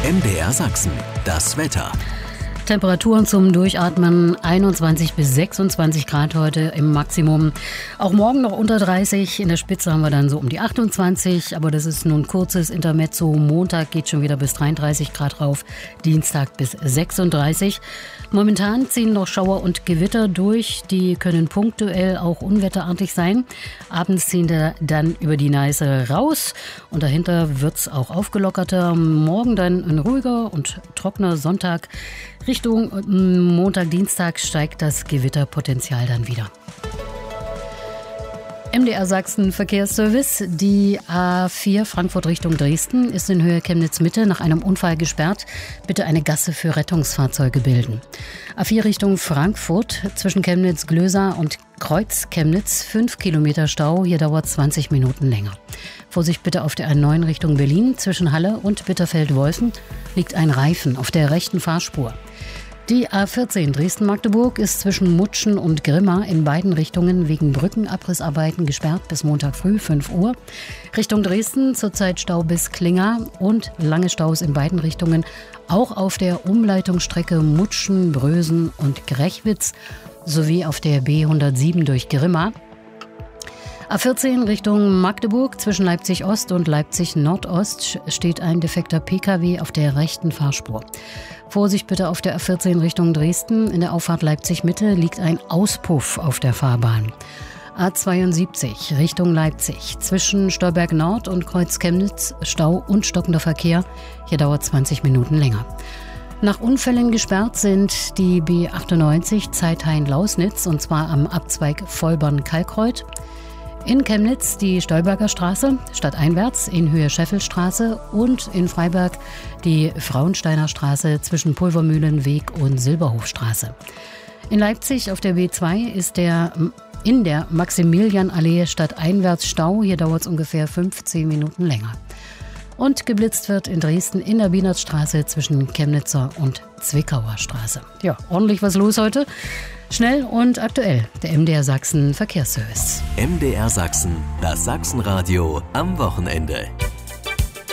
MDR Sachsen, das Wetter. Temperaturen zum Durchatmen 21 bis 26 Grad heute im Maximum. Auch morgen noch unter 30. In der Spitze haben wir dann so um die 28. Aber das ist nur ein kurzes Intermezzo. Montag geht schon wieder bis 33 Grad rauf. Dienstag bis 36. Momentan ziehen noch Schauer und Gewitter durch. Die können punktuell auch unwetterartig sein. Abends ziehen dann über die Neiße raus. Und dahinter wird es auch aufgelockerter. Morgen dann ein ruhiger und trockener Sonntag. Richtung Montag, Dienstag steigt das Gewitterpotenzial dann wieder. MDR Sachsen Verkehrsservice. Die A4 Frankfurt Richtung Dresden ist in Höhe Chemnitz-Mitte nach einem Unfall gesperrt. Bitte eine Gasse für Rettungsfahrzeuge bilden. A4 Richtung Frankfurt zwischen Chemnitz-Glösa und Kreuz Chemnitz 5 Kilometer Stau. Hier dauert 20 Minuten länger. Vorsicht bitte auf der A9 Richtung Berlin. Zwischen Halle und Bitterfeld-Wolfen liegt ein Reifen auf der rechten Fahrspur. Die A14 Dresden-Magdeburg ist zwischen Mutschen und Grimma in beiden Richtungen wegen Brückenabrissarbeiten gesperrt bis Montag früh 5 Uhr. Richtung Dresden zurzeit Stau bis Klinga und lange Staus in beiden Richtungen, auch auf der Umleitungsstrecke Mutschen, Brösen und Grechwitz sowie auf der B107 durch Grimma. A14 Richtung Magdeburg zwischen Leipzig-Ost und Leipzig-Nordost steht ein defekter Pkw auf der rechten Fahrspur. Vorsicht bitte auf der A14 Richtung Dresden. In der Auffahrt Leipzig-Mitte liegt ein Auspuff auf der Fahrbahn. A72 Richtung Leipzig zwischen Stolberg Nord und Kreuz Chemnitz Stau und stockender Verkehr. Hier dauert 20 Minuten länger. Nach Unfällen gesperrt sind die B98 Zeithain-Lausnitz und zwar am Abzweig Vollborn-Kalkreuth. In Chemnitz die Stolberger Straße, stadteinwärts in Höhe Scheffelstraße und in Freiberg die Frauensteiner Straße zwischen Pulvermühlenweg und Silberhofstraße. In Leipzig auf der B2 ist in der Maximilianallee stadteinwärts Stau. Hier dauert es ungefähr 15 Minuten länger. Und geblitzt wird in Dresden in der Bienertstraße zwischen Chemnitzer und Zwickauer Straße. Ja, ordentlich was los heute. Schnell und aktuell, der MDR Sachsen Verkehrsservice. MDR Sachsen, das Sachsenradio am Wochenende.